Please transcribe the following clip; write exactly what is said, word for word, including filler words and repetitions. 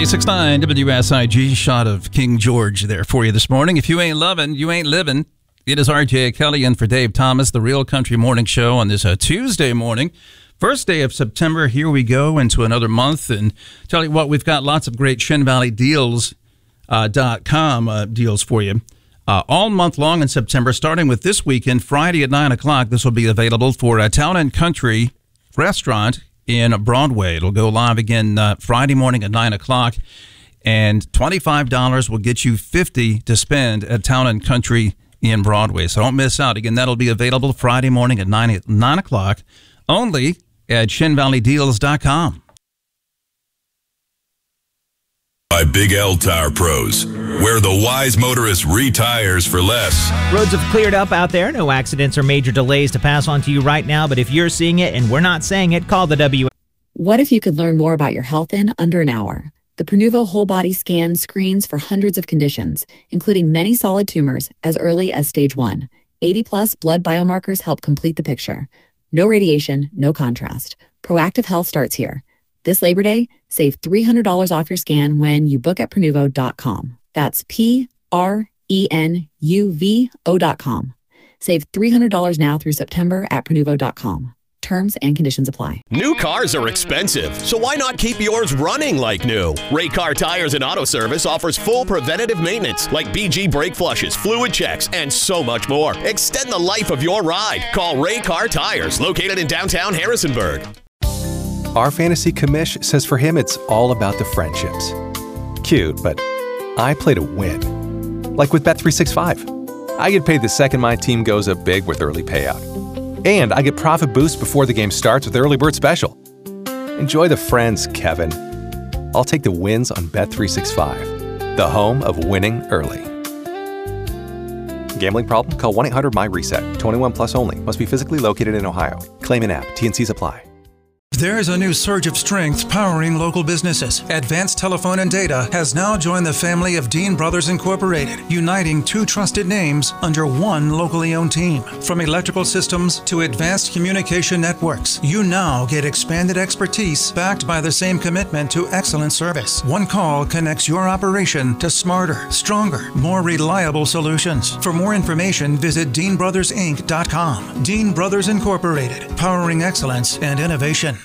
ninety-six point nine W S I G, shot of King George there for you this morning. If you ain't lovin', you ain't livin'. It is R J Kelly in for Dave Thomas, the Real Country Morning Show on this uh, Tuesday morning. First day of September, here we go into another month. And tell you what, we've got lots of great Shin Valley Deals dot com uh, deals for you. Uh, all month long in September, starting with this weekend, Friday at nine o'clock. This will be available for a Town and Country restaurant in Broadway. It'll go live again uh, Friday morning at nine o'clock. And twenty-five dollars will get you fifty dollars to spend at Town and Country in Broadway. So don't miss out. Again, that'll be available Friday morning at nine, nine o'clock, only at Shin Valley Deals dot com. By Big L Tire Pros, where the wise motorist retires for less. Roads have cleared up out there. No accidents or major delays to pass on to you right now. But if you're seeing it and we're not saying it, call the W. What if you could learn more about your health in under an hour? The Prenuvo Whole Body Scan screens for hundreds of conditions, including many solid tumors as early as stage one. eighty plus blood biomarkers help complete the picture. No radiation, no contrast. Proactive health starts here. This Labor Day, save three hundred dollars off your scan when you book at Prenuvo dot com. That's P R E N U V O dot com. Save three hundred dollars now through September at Prenuvo dot com. Terms and conditions apply. New cars are expensive, so why not keep yours running like new? Raycar Tires and Auto Service offers full preventative maintenance like B G brake flushes, fluid checks, and so much more. Extend the life of your ride. Call Raycar Tires, located in downtown Harrisonburg. Our fantasy commish says for him it's all about the friendships. Cute, but I play to win. Like with Bet three sixty-five. I get paid the second my team goes up big with early payout. And I get profit boost before the game starts with Early Bird Special. Enjoy the friends, Kevin. I'll take the wins on Bet three sixty-five, the home of winning early. Gambling problem? Call one eight hundred M Y reset. twenty-one plus only. Must be physically located in Ohio. Claim in app. T and Cs apply. There is a new surge of strength powering local businesses. Advanced Telephone and Data has now joined the family of Dean Brothers Incorporated, uniting two trusted names under one locally owned team. From electrical systems to advanced communication networks, you now get expanded expertise backed by the same commitment to excellent service. One call connects your operation to smarter, stronger, more reliable solutions. For more information, visit Dean Brothers Inc dot com. Dean Brothers Incorporated, powering excellence and innovation.